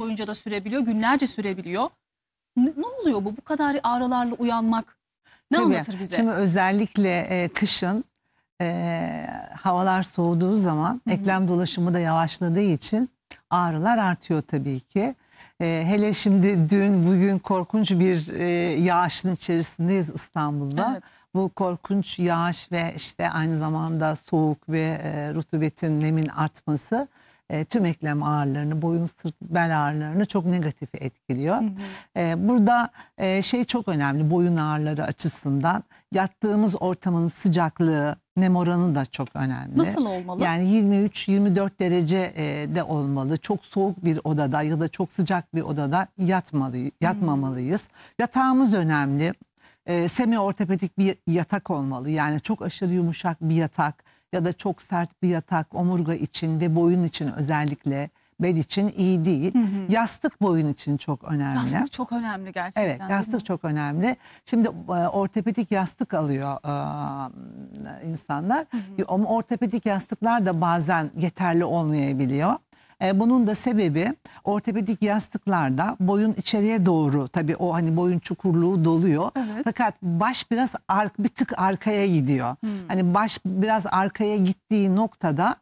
boyunca da sürebiliyor, günlerce sürebiliyor. Ne oluyor bu kadar ağrılarla uyanmak? Ne Tabii. anlatır bize? Şimdi özellikle kışın havalar soğuduğu zaman eklem dolaşımı da yavaşladığı için ağrılar artıyor tabii ki. Hele şimdi dün bugün korkunç bir yağışın içerisindeyiz İstanbul'da. Evet. Bu korkunç yağış ve işte aynı zamanda soğuk ve rutubetin, nemin artması tüm eklem ağrılarını, boyun, sırt, bel ağrılarını çok negatif etkiliyor. Burada şey çok önemli boyun ağrıları açısından. Yattığımız ortamın sıcaklığı, nem oranı da çok önemli. Nasıl olmalı? Yani 23-24 derece de olmalı. Çok soğuk bir odada ya da çok sıcak bir odada yatmamalıyız. Yatağımız önemli. Semi ortopedik bir yatak olmalı. Yani çok aşırı yumuşak bir yatak ya da çok sert bir yatak omurga için ve boyun için özellikle bel için iyi değil. Yastık boyun için çok önemli. Yastık çok önemli gerçekten. Evet, yastık çok önemli. Şimdi ortopedik yastık alıyor insanlar. Ama ortopedik yastıklar da bazen yeterli olmayabiliyor. Bunun da sebebi ortopedik yastıklarda boyun içeriye doğru, tabii o hani boyun çukurluğu doluyor. Evet. Fakat baş biraz bir tık arkaya gidiyor. Hani baş biraz arkaya gittiği noktada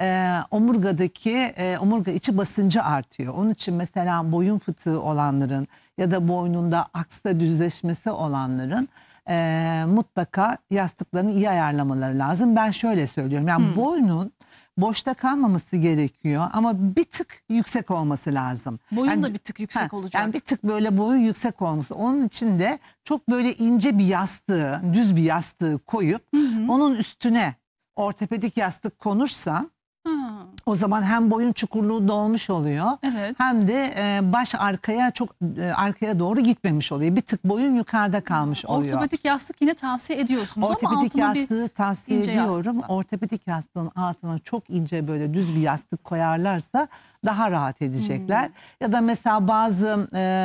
omurga içi basıncı artıyor. Onun için mesela boyun fıtığı olanların ya da boynunda aksta düzleşmesi olanların mutlaka yastıklarını iyi ayarlamaları lazım. Ben şöyle söylüyorum, yani boynun boşta kalmaması gerekiyor ama bir tık yüksek olması lazım. Boyun yani, da bir tık yüksek olacak. Yani bir tık böyle boyun yüksek olması. Onun için de çok böyle ince bir yastığı, düz bir yastığı koyup onun üstüne ortopedik yastık konursa o zaman hem boyun çukurluğu dolmuş oluyor, Evet. hem de baş arkaya doğru gitmemiş oluyor. Bir tık boyun yukarıda kalmış oluyor. Ortopedik yastık yine tavsiye ediyorsunuz ama Ortopedik altına yastığı tavsiye ince ediyorum. yastıkla. Ortopedik yastığın altına çok ince böyle düz bir yastık koyarlarsa daha rahat edecekler. Ya da mesela bazı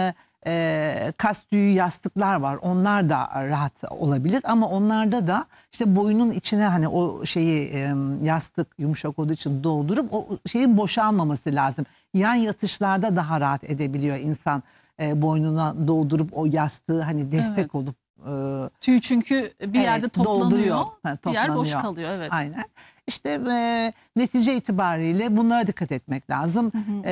kas tüyü yastıklar var. Onlar da rahat olabilir ama onlarda da işte boynun içine hani o şeyi yastık yumuşak olduğu için doldurup o şeyin boşalmaması lazım. Yan yatışlarda daha rahat edebiliyor insan, boynuna doldurup o yastığı hani destek olup. Tüy çünkü bir yerde toplanıyor, bir yer boş kalıyor. Evet. Aynen. İşte netice itibariyle bunlara dikkat etmek lazım.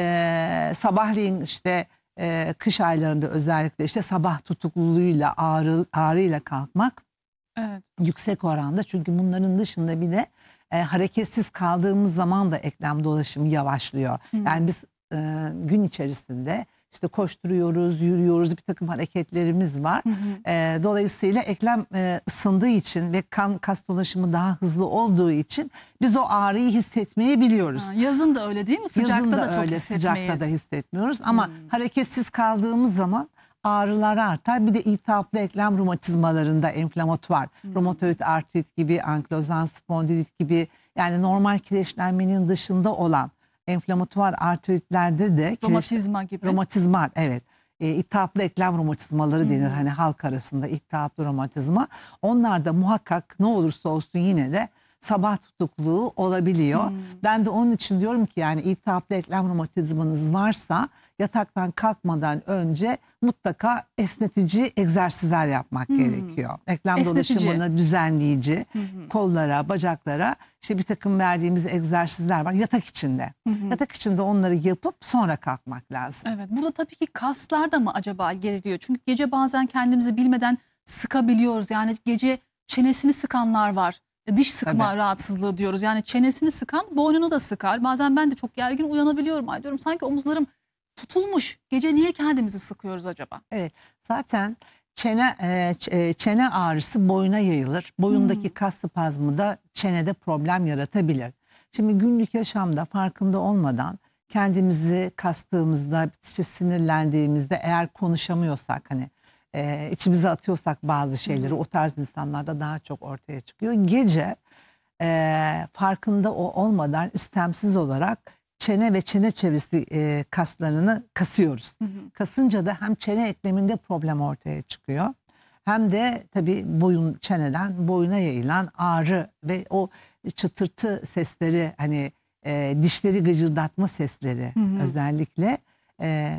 Sabahleyin işte kış aylarında özellikle işte sabah tutukluluğuyla ağrıyla kalkmak yüksek oranda. Çünkü bunların dışında bir de hareketsiz kaldığımız zaman da eklem dolaşımı yavaşlıyor. Yani biz gün içerisinde işte koşturuyoruz, yürüyoruz, bir takım hareketlerimiz var. Dolayısıyla eklem ısındığı için ve kas dolaşımı daha hızlı olduğu için biz o ağrıyı hissetmeyebiliyoruz. Yazın da öyle değil mi? Sıcakta Yazın da çok öyle, hissetmeyiz. sıcakta da hissetmiyoruz ama hareketsiz kaldığımız zaman ağrılar artar. Bir de iltihaplı eklem romatizmalarında enflamatuar, romatoid artrit gibi, ankilozan spondilit gibi, yani normal kireçlenmenin dışında olan enflamatuar artritlerde de Romatizma gibi. Romatizmal, evet. İltihaplı eklem romatizmaları denir hani halk arasında, iltihaplı romatizma. Onlarda muhakkak ne olursa olsun yine de sabah tutukluğu olabiliyor. Ben de onun için diyorum ki yani iltihaplı eklem romatizmanız varsa yataktan kalkmadan önce mutlaka esnetici egzersizler yapmak gerekiyor. Eklem dolaşımını düzenleyici, kollara, bacaklara işte bir takım verdiğimiz egzersizler var yatak içinde. Yatak içinde onları yapıp sonra kalkmak lazım. Evet, burada tabii ki kaslar da mı acaba geriliyor? Çünkü gece bazen kendimizi bilmeden sıkabiliyoruz. Yani gece çenesini sıkanlar var. Diş sıkma rahatsızlığı diyoruz. Yani çenesini sıkan boynunu da sıkar. Bazen ben de çok gergin uyanabiliyorum. Ay diyorum sanki omuzlarım tutulmuş. Gece niye kendimizi sıkıyoruz acaba? Evet, zaten çene ağrısı boyuna yayılır. Boyundaki kas spazmı da çenede problem yaratabilir. Şimdi günlük yaşamda farkında olmadan kendimizi kastığımızda, işte sinirlendiğimizde, eğer konuşamıyorsak hani içimize atıyorsak bazı şeyleri, o tarz insanlarda daha çok ortaya çıkıyor. Gece farkında olmadan istemsiz olarak çene ve çene çevresi kaslarını kasıyoruz. Kasınca da hem çene ekleminde problem ortaya çıkıyor, hem de tabii çeneden boyuna yayılan ağrı ve o çıtırtı sesleri, hani dişleri gıcırdatma sesleri özellikle